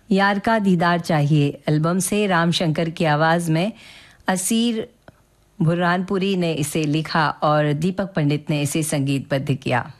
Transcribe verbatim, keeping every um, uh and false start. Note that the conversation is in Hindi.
यार का दीदार चाहिए एल्बम से राम शंकर की आवाज़ में असीर बुरहानपुरी ने इसे लिखा और दीपक पंडित ने इसे संगीतबद्ध किया।